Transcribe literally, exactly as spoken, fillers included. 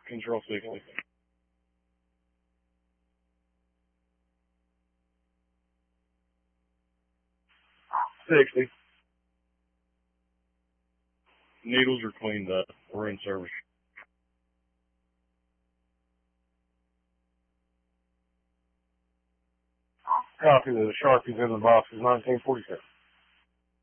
Control sixty. sixty. Needles are cleaned up. We're in service. Copy. The Sharpies in the box is nineteen forty-six.